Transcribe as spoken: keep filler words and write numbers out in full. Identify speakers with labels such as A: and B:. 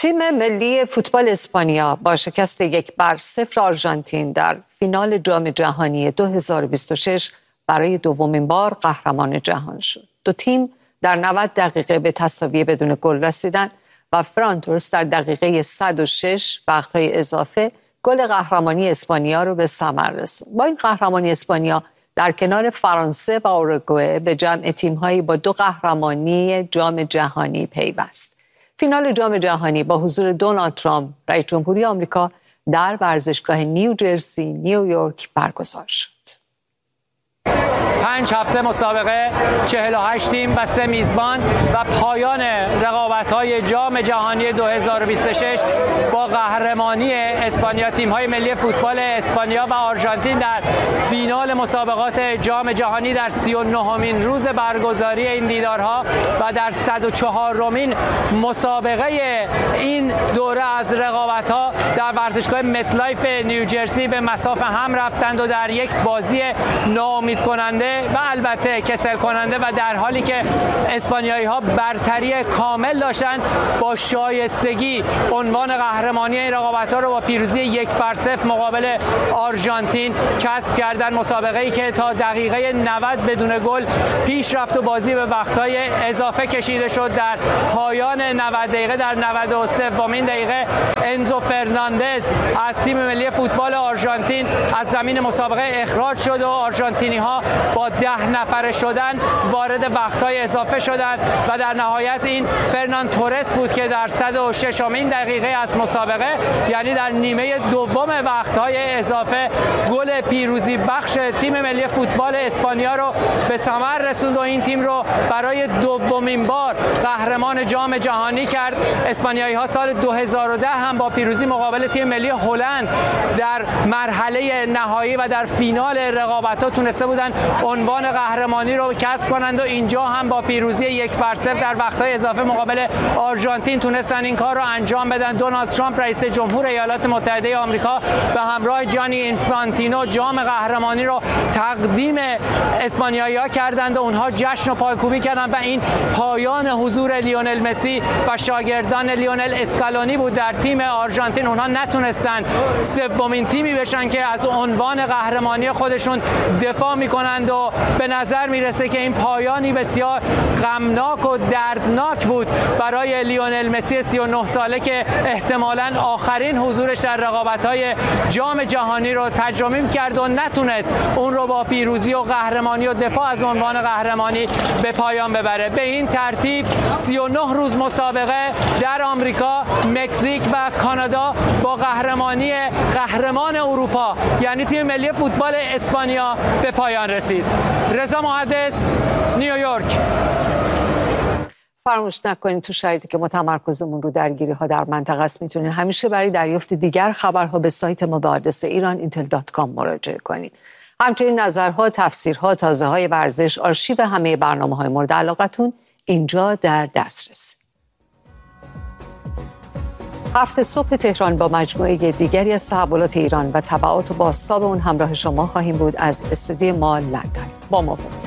A: تیم ملی فوتبال اسپانیا با شکست یک بر صفر آرژانتین در فینال جام جهانی دو هزار و بیست و شش برای دومین بار قهرمان جهان شد. دو تیم در نود دقیقه به تساوی بدون گل رسیدند و فران تورس در دقیقه صد و شش وقت‌های اضافه گل قهرمانی اسپانیا رو به ثمر رسوند. با این قهرمانی اسپانیا در کنار فرانسه و اوروگوئه به جمع تیم‌هایی با دو قهرمانی جام جهانی پیوست. فینال جام جهانی با حضور دونالد ترامپ رئیس جمهوری آمریکا در ورزشگاه نیوجرسی نیویورک برگزار شد.
B: پنج هفته مسابقه، چهل و هشت تیم و سه میزبان و پایان رقابت‌های جام جهانی دو هزار و بیست و شش با قهرمانی اسپانیا. تیم‌های ملی فوتبال اسپانیا و آرژانتین در فینال مسابقات جام جهانی در سی و نهمین روز برگزاری این دیدارها و در صد و چهارمین مسابقه این دوره از رقابت‌ها در ورزشگاه متلایف نیوجرسی به مصاف هم رفتند و در یک بازی ناامید کننده و البته کسل کننده و در حالی که اسپانیایی ها برتری کامل داشتند با شایستگی عنوان قهرمانی این رقابت ها رو با پیروزی یک بر صفر مقابل آرژانتین کسب کردند. مسابقه ای که تا دقیقه نود بدون گل پیش رفت و بازی به وقت‌های اضافه کشیده شد. در پایان نود دقیقه در نود و سومین دقیقه انزو فرناندز از تیم ملی فوتبال آرژانتین از زمین مسابقه اخراج شد و آرژانتینی ها با ده نفره شدن وارد وقت‌های اضافه شدند و در نهایت این فرنان تورس بود که در صد و ششمین دقیقه از مسابقه یعنی در نیمه دوم وقت‌های اضافه گل پیروزی بخش تیم ملی فوتبال اسپانیا رو به ثمر رسوند و این تیم رو برای دومین بار قهرمان جام جهانی کرد. اسپانیایی ها سال دو هزار و ده هم با پیروزی مقابل تیم ملی هلند در مرحله نهایی و در فینال رقابت‌ها تونسته بودن عنوان قهرمانی رو کسب کنند و اینجا هم با پیروزی یک بر صفر در وقت‌های اضافه مقابل آرژانتین تونستن این کار رو انجام بدن. دونالد ترامپ رئیس جمهور ایالات متحده آمریکا به همراه جانی اینفانتینو جام قهرمانی رو تقدیم اسپانیایی‌ها کردند و اونها جشن و پایکوبی کردند و این پایان حضور لیونل مسی و شاگردان لیونل اسکالونی بود در تیم آرژانتین. اونها نتونستن سومین تیمی بشن که از عنوان قهرمانی خودشون دفاع میکنند و به نظر میرسه که این پایانی بسیار غمناک و دردناک بود برای لیونل مسی سی و نه ساله که احتمالاً آخرین حضورش در رقابت‌های جام جهانی رو تجربه کرد و نتونست اون رو با پیروزی و قهرمانی و دفاع از عنوان قهرمانی به پایان ببره. به این ترتیب سی و نه روز مسابقه در آمریکا، مکزیک و کانادا با قهرمانی قهرمان اروپا یعنی تیم ملی فوتبال اسپانیا به پایان رسید. رضا محدث، نیویورک.
A: فراموش نکنید تو شرایطی که ما تمرکزمون رو درگیری ها در منطقه است میتونید همیشه برای دریافت دیگر خبرها به سایت ما به آدرس ایران اینتل دات کام مراجعه کنید. همچنین نظرها، تفسیرها، تازه های ورزش، آرشیو همه برنامه‌های مورد علاقتون اینجا در دسترس. هفت صبح تهران با مجموعه دیگری از تحولات ایران و تبعات و بازتاب اون همراه شما خواهیم بود از استودیو ما لندن. با ما بود.